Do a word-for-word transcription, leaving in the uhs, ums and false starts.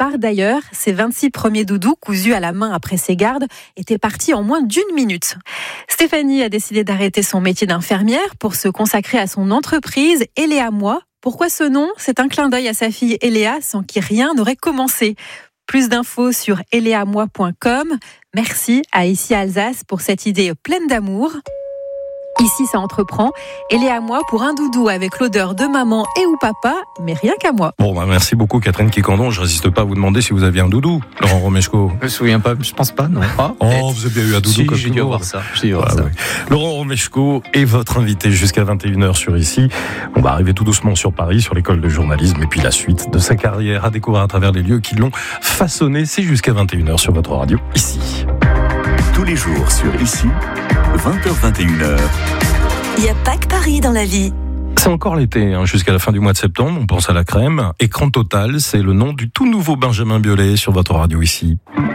part d'ailleurs. Ses vingt-six premiers doudous, cousus à la main après ses gardes, étaient partis en moins d'une minute. Stéphanie a décidé d'arrêter son métier d'infirmière pour se consacrer à son entreprise Eléa Moi. Pourquoi ce nom ? C'est un clin d'œil à sa fille Eléa, sans qui rien n'aurait commencé. Plus d'infos sur eléa moi point com. Merci à Ici Alsace pour cette idée pleine d'amour. Ici, ça entreprend. Eléa Moi pour un doudou avec l'odeur de maman et ou papa, mais rien qu'à moi. Bon, bah merci beaucoup Catherine Kikandon. Je résiste pas à vous demander si vous aviez un doudou, Laurent Romeshko. Je me souviens pas, je pense pas, non. Ah, oh, vous avez bien eu un doudou si, comme j'ai tout dû le monde. avoir ça. J'ai dû avoir Ah, ça. oui. Laurent Romeshko est votre invité jusqu'à vingt et une heures sur Ici. On va arriver tout doucement sur Paris, sur l'école de journalisme, et puis la suite de sa carrière à découvrir à travers les lieux qui l'ont façonné. C'est jusqu'à vingt et une heures sur votre radio, Ici. Tous les jours sur Ici, vingt heures vingt et une heures. Il n'y a pas que Paris dans la vie. C'est encore l'été, hein, jusqu'à la fin du mois de septembre, on pense à la crème. Écran Total, c'est le nom du tout nouveau Benjamin Biolay sur votre radio Ici.